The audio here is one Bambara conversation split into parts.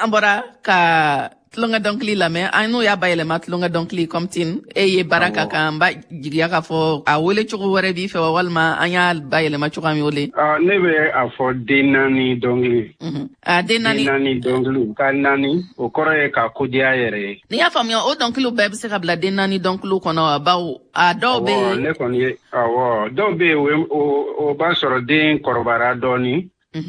Ambora ka tlonga donkli la me anu ya bayele ma tlonga donkli komtin ye baraka ka mba jigiya ka fo a wele chugo wore bi fe walma anya bayele ma chugo mi wole ne be a fo denani dongli denani dongli ka nani o kore ka kudia yere ni ya famyo o donkli be se ka bla denani donkli kono ba a do be ne kon ye awo do be o ba soro den korbara doni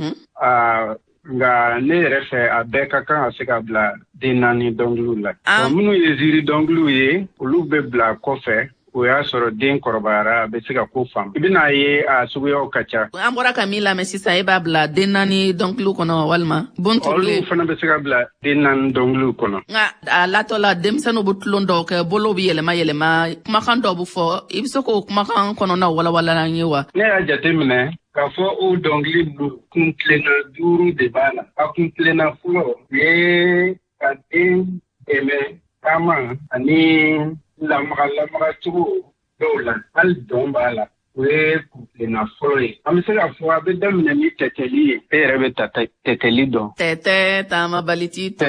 nga ne yɛrɛ fɛ a bɛɛ ka kan ka se ka bila den naani dɔnkiliw la minnu ye ziiri dɔnkiliw ye olu bɛ bila kɔfɛ o y'a sɔrɔ den kɔrɔbayara a bɛ se ka ko faamu i bɛna ye a suguyaw ka ca an bɔra ka min lamɛn sisan e b'a bila den naani dɔnkiliw kɔnɔ walima bonturulen olu fana bɛ se ka bila den naani dɔnkiliw kɔnɔ nka a latɔ la denmisɛnninw bɛ tulon dɔw kɛ bolow bɛ yɛlɛma kumakan dɔw bɛ fɔ i bɛ se k'o kumakan kɔnɔna walawala an ye wa ne y'a jateminɛ k'a fɔ o dɔnkili kun tilenna 5 de b'a la a kun tilenna fɔlɔ u ye ka den dɛmɛ taama ani lamaga cogo dɔw la hali dɔn b'a la o ye kun tilenna fɔlɔ ye an bɛ se k'a fɔ a bɛ daminɛ ni tɛtɛli ye e yɛrɛ bɛ tɛtɛli dɔn tɛtɛ taamabali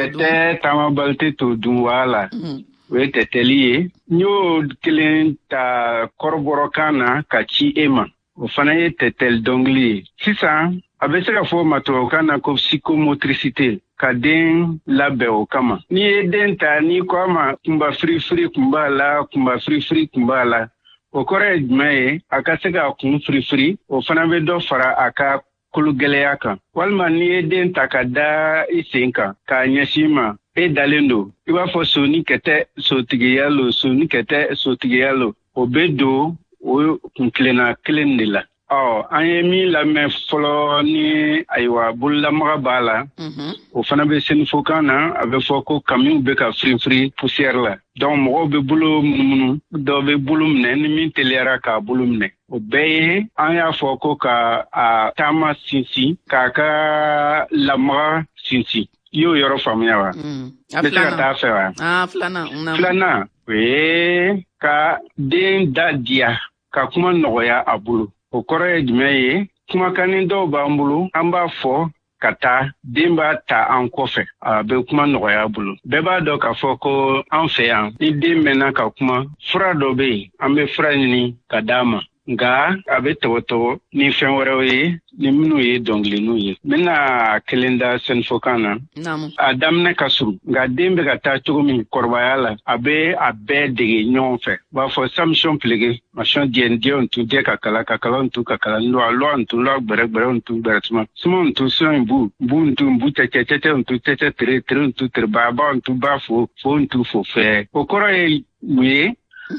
tɛ t'o dun wala o ye tɛtɛli ye n y'o kelen ta kɔrɔbɔrɔkan na ka ci e ma o fana ye tɛtɛli dɔnkili ye sisan a bɛ se ka fɔ ma tubabukan na ko psychomotricité ka den labɛn o kama n'i ye den ta n'i ko a ma kunba firifiri kun b'a la kunba firifiri kun b'a la o kɔrɔ ye jumɛn ye a ka se ka kun firifiri o fana bɛ dɔ fara a ka kologɛlɛya kan walima n'i ye den ta ka da i sen kan k'a ɲɛsin ma e dalen don i b'a fɔ soni kɛtɛ sotigiya lo soni kɛtɛ sotigiya lo o bɛ don o kuntilenna kelen de la an ye min lamɛn fɔlɔ ni ayiwa bololamaga b'a la o fana bɛ senifokan na a bɛ fɔ ko kamiw bɛ ka firifiri poussière la donc mɔgɔw bɛ bolo munumunu dɔw bɛ bolo minɛ ni min teliyara k'a bolo minɛ o bɛɛ ye an y'a fɔ ko ka a taama sinsin k'a ka lamaga sinsin i y'o yɔrɔ faamuya wa n bɛ se ka taa fɛ wa filanan o ye ka den da diya ka kuma nɔgɔya a bolo o kɔrɔ ye jumɛn ye kumakanni dɔw b'an bolo an b'a fɔ ka taa den b'a ta an kɔfɛ a bɛ kuma nɔgɔya bolo bɛɛ b'a dɔn k'a fɔ ko an fɛ yan ni den mɛnna ka kuma fura dɔ bɛ yen an bɛ fura ɲini ka d'a ma nka a bɛ tɔgɔtɔgɔ ni fɛn wɛrɛw ye ni minnu ye dɔnkiliniw ye n bɛna kelen da sɛnɛfɔkan na a daminɛ ka surun nka den bɛ ka taa cogo min kɔrɔbaya la a bɛ a bɛɛ dege ɲɔgɔn fɛ b'a fɔ samson pilege masɔn diɲɛ ntu diɛ ka kala ntu ka kala lɔ ntu lɔ gbɛrɛ ntu gbɛrɛ suma ntu sɔn bu ntu tɛtɛ ntu tɛtɛ tere ntu tere ba ntu ba fo ntu fo fɛ o kɔrɔ ye mun ye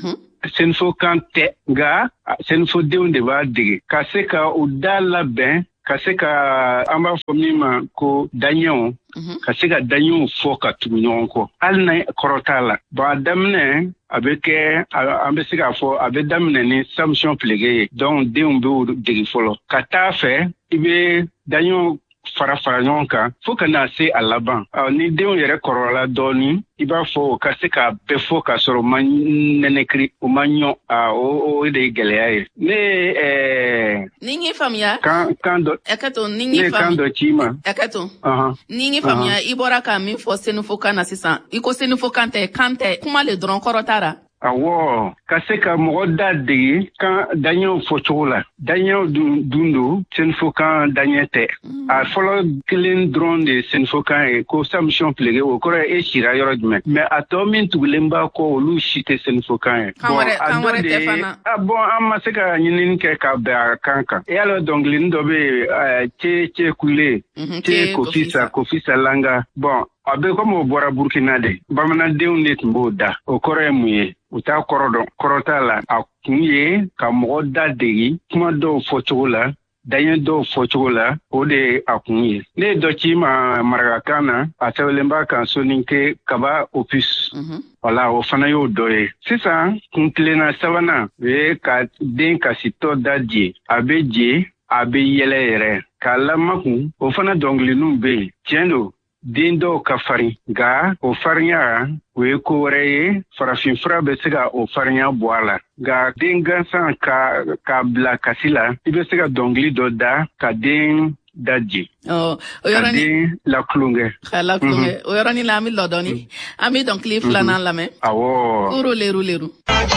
sɛnɛfɔkan tɛ nka sɛnɛfɔdenw de b'a dege ka se ka u da labɛn ka se ka an b'a fɔ min ma ko daɲɛw ka se ka daɲɛw fɔ ka tugu ɲɔgɔn kɔ hali na kɔrɔ t'a la a daminɛ a bɛ kɛ an bɛ se k'a fɔ a bɛ daminɛ ni samson pilege ye donc denw bɛ dege fɔlɔ ka taa fɛ i bɛ daɲɛw fara ɲɔgɔn kan fo ka na se a laban ni denw yɛrɛ kɔrɔla dɔɔnin i b'a fɔ o ka se k'a bɛɛ fɔ k'a sɔrɔ o ma nɛnɛkiri o ma ɲɔ o de ye gɛlɛya ye ne ni n ye faamuya kan dɔ kan dɔ ci ma ni n ye faamuya i bɔra ka min fɔ sɛnɛfokan na sisan i ko sɛnɛfokan tɛ kan tɛ kuma le dɔrɔn kɔrɔ t'a ra awɔ ka se ka mɔgɔ da dege kan daɲɛw fɔcogo la daɲɛw dun don sɛnɛfokan daɲɛ tɛ a fɔlɔ kelen dɔrɔn de sɛnɛfokan ye ko samson pilege o kɔrɔ ye e sira yɔrɔ jumɛn mɛ a tɔ min tugulen b'a kɔ olu si tɛ sɛnɛfokan ye an ma se ka ɲinini kɛ ka bɛn a kan e y'a dɔn dɔnkilini dɔ bɛ yen cɛ kule cɛ kofisa langa a bɛ komi o bɔra burukina de bamanandenw de tun b'o da o kɔrɔ ye mun ye u t'a kɔrɔ dɔn kɔrɔ t'a la a kun ye ka mɔgɔ da degi kuma dɔw fɔcogo la daɲɛ dɔw fɔcogo la o de ye a kun ye ne ye dɔ ci ma marakakan na a sɛbɛnlen b'a kan soninke kaba opus wala o fana y'o dɔ ye sisan kun tilenna sabanan o ye ka den kasitɔ da je a bɛ je a bɛ yɛlɛ yɛrɛ k'a lamakun o fana dɔnkiliniw bɛ yen tiɲɛ don den dɔw ka farin nka o farinya o ye ko wɛrɛ ye farafinfura bɛ se ka o farinya bɔ a la nka den gansan k'a bila kasi la i bɛ se ka dɔnkili dɔ da ka den daji. Oh, oyorani la klunge. La klunge. Oyorani la mi lodoni. Ami donc li flanan la me. Awo. Uru leru.